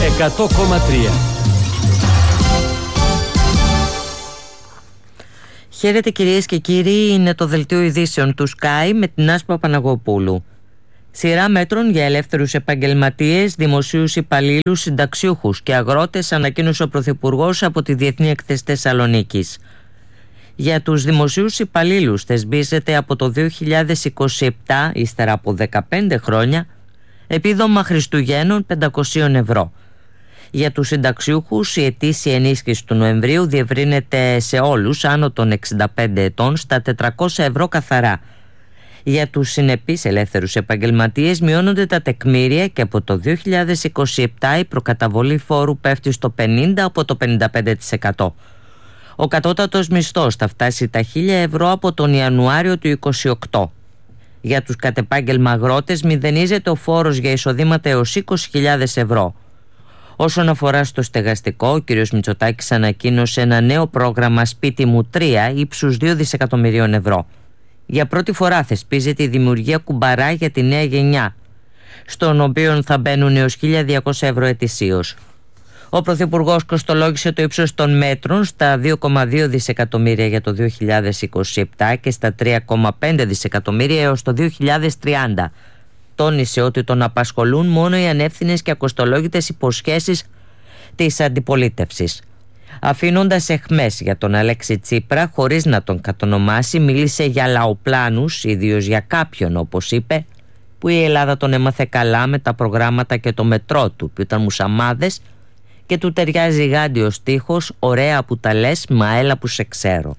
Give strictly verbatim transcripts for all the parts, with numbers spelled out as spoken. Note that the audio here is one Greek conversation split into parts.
εκατό κόμμα τρία. Χαίρετε κυρίες και κύριοι, είναι το δελτίο ειδήσεων του Sky με την Άσπα Παναγοπούλου. Σειρά μέτρων για ελεύθερους επαγγελματίες, δημοσίους υπαλλήλους, συνταξιούχους και αγρότες ανακοίνωσε ο Πρωθυπουργός από τη Διεθνή Έκθεση Θεσσαλονίκης. Για τους δημοσίους υπαλλήλους θεσπίζεται από το δύο χιλιάδες είκοσι επτά, ύστερα από δεκαπέντε χρόνια, επίδομα Χριστουγέννων πεντακόσια ευρώ. Για τους συνταξιούχους η ετήσια ενίσχυση του Νοεμβρίου διευρύνεται σε όλους άνω των εξήντα πέντε ετών στα τετρακόσια ευρώ καθαρά. Για τους συνεπείς ελεύθερους επαγγελματίες μειώνονται τα τεκμήρια και από το δύο χιλιάδες είκοσι επτά η προκαταβολή φόρου πέφτει στο πενήντα από το πενήντα πέντε τοις εκατό. Ο κατώτατος μισθός θα φτάσει τα χίλια ευρώ από τον Ιανουάριο του είκοσι οκτώ. Για τους κατεπάγγελμα αγρότες μηδενίζεται ο φόρος για εισοδήματα έως είκοσι χιλιάδες ευρώ. Όσον αφορά στο στεγαστικό, ο κ. Μητσοτάκης ανακοίνωσε ένα νέο πρόγραμμα Σπίτι μου τρία ύψους δύο δισεκατομμυρίων ευρώ. Για πρώτη φορά θεσπίζεται η δημιουργία κουμπαρά για τη νέα γενιά, στον οποίο θα μπαίνουν έως χίλια διακόσια ευρώ ετησίως. Ο Πρωθυπουργός κοστολόγησε το ύψος των μέτρων στα δύο κόμμα δύο δισεκατομμύρια για το δύο χιλιάδες είκοσι επτά και στα τρία κόμμα πέντε δισεκατομμύρια έως το δύο χιλιάδες τριάντα. Τόνισε ότι τον απασχολούν μόνο οι ανεύθυνες και ακοστολόγητες υποσχέσεις της αντιπολίτευσης. Αφήνοντας αιχμές για τον Αλέξη Τσίπρα χωρίς να τον κατονομάσει, μίλησε για λαοπλάνους, ιδίως για κάποιον, όπως είπε, που η Ελλάδα τον έμαθε καλά με τα προγράμματα και το μετρό του, που ήταν μουσαμάδες και του ταιριάζει γάντιος στίχος «Ωραία που τα λες, μα έλα που σε ξέρω».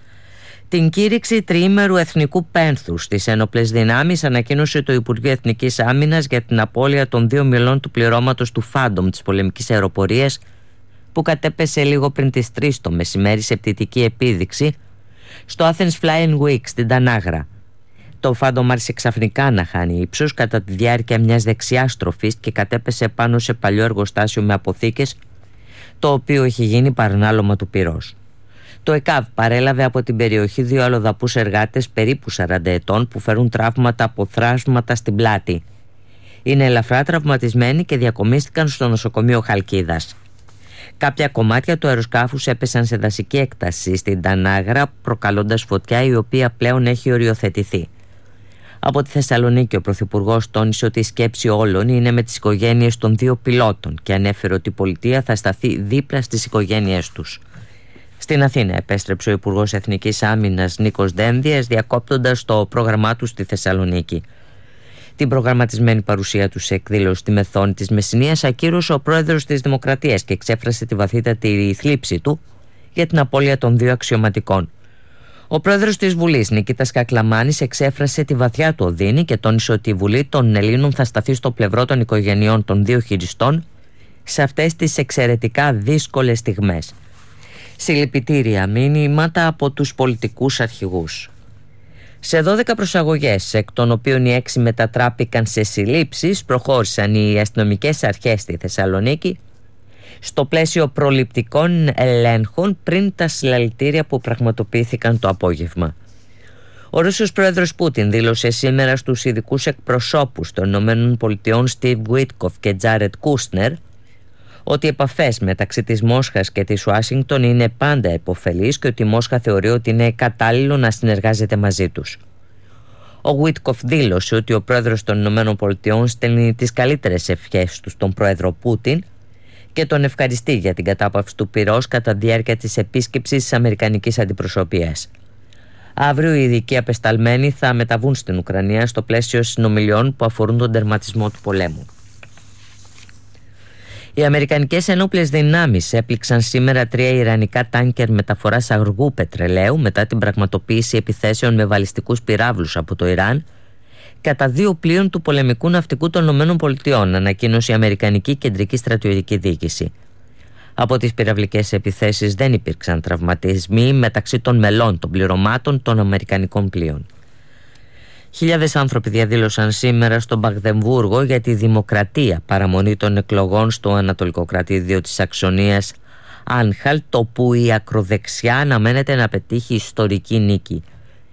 Την κήρυξη τριήμερου εθνικού πένθους στις ένοπλες δυνάμεις ανακοίνωσε το Υπουργείο Εθνικής Άμυνας για την απώλεια των δύο μελών του πληρώματος του Φάντομ της πολεμικής αεροπορίας, που κατέπεσε λίγο πριν τις τρεις το μεσημέρι σε πτυτική επίδειξη στο Athens Flying Week στην Τανάγρα. Το Φάντομ άρχισε ξαφνικά να χάνει ύψος κατά τη διάρκεια μιας δεξιάς στροφής και κατέπεσε πάνω σε παλιό εργοστάσιο με αποθήκες, το οποίο είχε γίνει παρανάλωμα του πυρός. Το ΕΚΑΒ παρέλαβε από την περιοχή δύο αλλοδαπούς εργάτες περίπου σαράντα ετών που φέρουν τραύματα από θράσματα στην πλάτη. Είναι ελαφρά τραυματισμένοι και διακομίστηκαν στο νοσοκομείο Χαλκίδας. Κάποια κομμάτια του αεροσκάφους έπεσαν σε δασική έκταση στην Τανάγρα, προκαλώντας φωτιά η οποία πλέον έχει οριοθετηθεί. Από τη Θεσσαλονίκη ο Πρωθυπουργός τόνισε ότι η σκέψη όλων είναι με τις οικογένειες των δύο πιλότων και ανέφερε ότι η πολιτεία θα σταθεί δίπλα στις οικογένειές τους. Στην Αθήνα επέστρεψε ο Υπουργός Εθνικής Άμυνας Νίκος Δένδιας, διακόπτοντας το πρόγραμμά του στη Θεσσαλονίκη. Την προγραμματισμένη παρουσία του σε εκδήλωση στη Μεθόνη της Μεσσηνίας ακύρωσε ο πρόεδρος της Δημοκρατίας και εξέφρασε τη βαθύτατη θλίψη του για την απώλεια των δύο αξιωματικών. Ο πρόεδρος της Βουλής, Νικήτας Κακλαμάνης, εξέφρασε τη βαθιά του οδύνη και τόνισε ότι η Βουλή των Ελλήνων θα σταθεί στο πλευρό των οικογενειών των δύο χειριστών σε αυτές τις εξαιρετικά δύσκολες στιγμές. Συλληπιτήρια μήνυματα από τους πολιτικούς αρχηγούς. Σε δώδεκα προσαγωγές, εκ των οποίων οι έξι μετατράπηκαν σε συλλήψεις, προχώρησαν οι αστυνομικές αρχές στη Θεσσαλονίκη στο πλαίσιο προληπτικών ελέγχων πριν τα συλλαλητήρια που πραγματοποιήθηκαν το απόγευμα. Ο Ρώσος πρόεδρος Πούτιν δήλωσε σήμερα στους ειδικούς εκπροσώπους των ΗΠΑ Στιβ Γουίτκοφ και Τζάρετ Κούσνερ ότι οι επαφές μεταξύ της Μόσχας και της Ουάσιγκτον είναι πάντα επωφελείς και ότι η Μόσχα θεωρεί ότι είναι κατάλληλο να συνεργάζεται μαζί τους. Ο Γουίτκοφ δήλωσε ότι ο πρόεδρος των ΗΠΑ στέλνει τις καλύτερες ευχές του στον πρόεδρο Πούτιν και τον ευχαριστεί για την κατάπαυση του πυρός κατά τη διάρκεια της επίσκεψης της αμερικανικής αντιπροσωπείας. Αύριο οι ειδικοί απεσταλμένοι θα μεταβούν στην Ουκρανία στο πλαίσιο συνομιλιών που αφορούν τον τερματισμό του πολέμου. Οι αμερικανικές ενόπλες δυνάμεις έπληξαν σήμερα τρία ιρανικά τάνκερ μεταφοράς αργού πετρελαίου μετά την πραγματοποίηση επιθέσεων με βαλιστικούς πυράβλους από το Ιράν κατά δύο πλοίων του πολεμικού ναυτικού των ΗΠΑ, ανακοίνωσε η Αμερικανική Κεντρική Στρατιωτική Διοίκηση. Από τις πυραυλικές επιθέσεις δεν υπήρξαν τραυματισμοί μεταξύ των μελών των πληρωμάτων των αμερικανικών πλοίων. Χιλιάδες άνθρωποι διαδήλωσαν σήμερα στο Μαγδεμβούργο για τη δημοκρατία παραμονή των εκλογών στο ανατολικό κρατήδιο της Σαξονίας Άνχαλτ, όπου η ακροδεξιά αναμένεται να πετύχει ιστορική νίκη.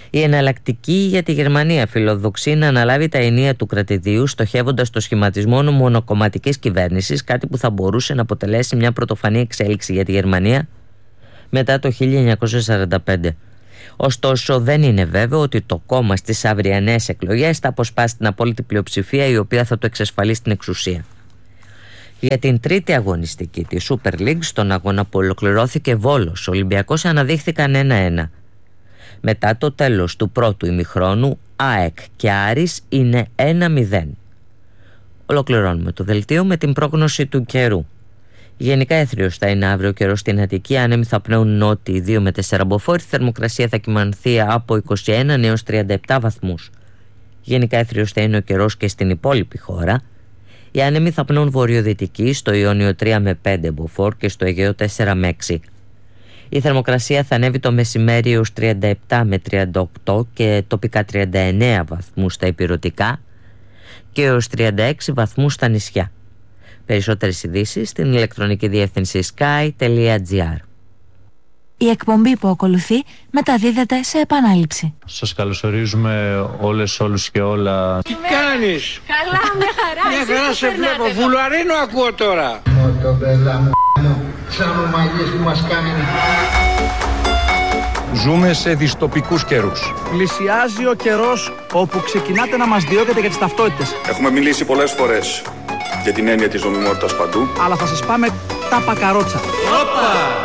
Η εναλλακτική για τη Γερμανία φιλοδοξεί να αναλάβει τα ενία του κρατηδίου, στοχεύοντας το σχηματισμό μονοκομματικής κυβέρνησης, κάτι που θα μπορούσε να αποτελέσει μια πρωτοφανή εξέλιξη για τη Γερμανία μετά το χίλια εννιακόσια σαράντα πέντε. Ωστόσο, δεν είναι βέβαιο ότι το κόμμα στις αυριανές εκλογές θα αποσπάσει την απόλυτη πλειοψηφία η οποία θα το εξασφαλίσει την εξουσία. Για την τρίτη αγωνιστική της Super League, στον αγώνα που ολοκληρώθηκε Βόλος Ολυμπιακός αναδείχθηκαν ένα ένα. Μετά το τέλος του πρώτου ημιχρόνου, ΑΕΚ και Άρης είναι ένα μηδέν. Ολοκληρώνουμε το δελτίο με την πρόγνωση του καιρού. Γενικά έθριος θα είναι αύριο καιρός στην Αττική, άνεμοι θα πνέουν νότιοι δύο με τέσσερα μποφόρ, η θερμοκρασία θα κυμανθεί από είκοσι ένα έως τριάντα επτά βαθμούς. Γενικά έθριος θα είναι ο καιρός και στην υπόλοιπη χώρα. Οι άνεμοι θα πνέουν βορειοδυτικοί, στο Ιόνιο τρία με πέντε μποφόρ και στο Αιγαίο τέσσερα με έξι. Η θερμοκρασία θα ανέβει το μεσημέρι έως τριάντα επτά με τριάντα οκτώ και τοπικά τριάντα εννέα βαθμούς στα ηπειρωτικά και έως τριάντα έξι βαθμούς στα νησιά. Περισσότερες ειδήσεις στην ηλεκτρονική διεύθυνση sky τελεία gr. Η εκπομπή που ακολουθεί μεταδίδεται σε επανάληψη. Σας καλωσορίζουμε όλες, όλους και όλα. Τι κάνεις? Καλά, μια χαρά. Μια χαρά σε βλέπω. Βουλαρίνο ακούω τώρα. Μοτομπέλα μου, σαν ομαλίες που μας κάνουν. Ζούμε σε δυστοπικούς καιρούς. Πλησιάζει ο καιρός όπου ξεκινάτε να μας διώκετε για τις ταυτότητες. Έχουμε μιλήσει πολλές φορές για την έννοια της νομιμότητας παντού. Αλλά θα σας πάμε τα πακαρότσα. Όπα!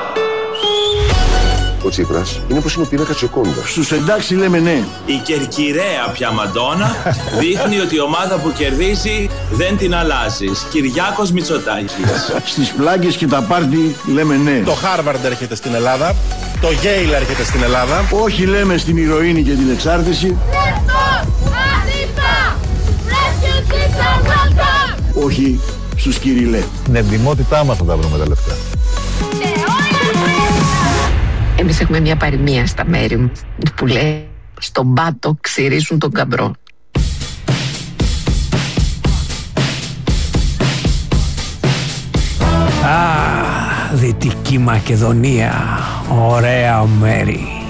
Ο Τσίπρας είναι όπως είναι ο πίνακας Τζοκόντα. Στους εντάξει λέμε ναι. Η κερκυραία πια Μαντόνα δείχνει ότι η ομάδα που κερδίζει δεν την αλλάζεις. Κυριάκος Μητσοτάκης. Στις πλάγκες και τα πάρτι λέμε ναι. Το Χάρβαρντ έρχεται στην Ελλάδα. Το Yale έρχεται στην Ελλάδα. Όχι λέμε στην ηρωίνη και την εξάρτηση. Όχι στους Κυριλέ. Την εντιμότητά μας θα τα βρούμε τα λεφτά. Εμείς έχουμε μια παροιμία στα μέρη μου που λέει «Στον πάτο ξυρίζουν τον καμπρό». Α, Δυτική Μακεδονία, ωραία μέρη.